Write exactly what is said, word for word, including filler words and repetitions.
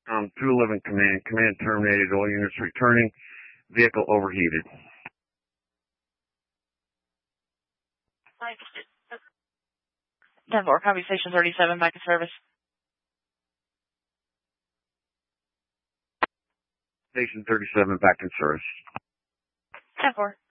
Um, two eleven command. Command terminated. All units returning. Vehicle overheated. ten four, copy station thirty-seven, back in service. Station thirty-seven, back in service. ten four.